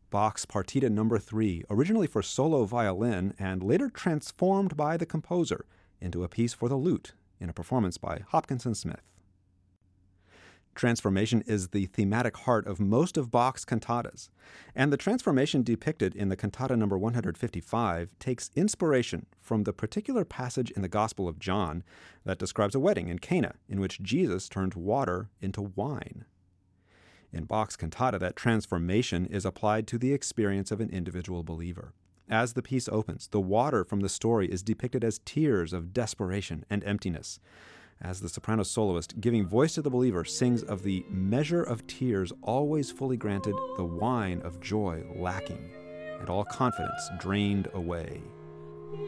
Bach's Partita No. 3, originally for solo violin and later transformed by the composer into a piece for the lute in a performance by Hopkinson Smith. Transformation is the thematic heart of most of Bach's cantatas, and the transformation depicted in the cantata No. 155 takes inspiration from the particular passage in the Gospel of John that describes a wedding in Cana in which Jesus turned water into wine. In Bach's cantata, that transformation is applied to the experience of an individual believer. As the piece opens, the water from the story is depicted as tears of desperation and emptiness, as the soprano soloist, giving voice to the believer, sings of the measure of tears always fully granted, the wine of joy lacking, and all confidence drained away.